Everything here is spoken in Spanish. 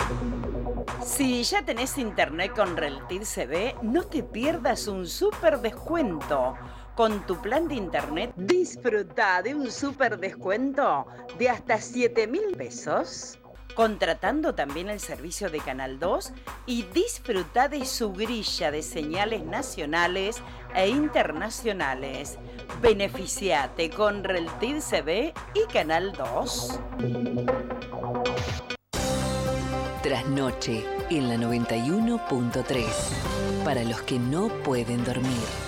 Si ya tenés internet con Reltiv CB, no te pierdas un súper descuento. Con tu plan de internet, disfruta de un súper descuento de hasta 7.000 pesos. Contratando también el servicio de Canal 2 y disfruta de su grilla de señales nacionales e internacionales. Beneficiate con Reltiv CB y Canal 2. Trasnoche en la 91.3. Para los que no pueden dormir.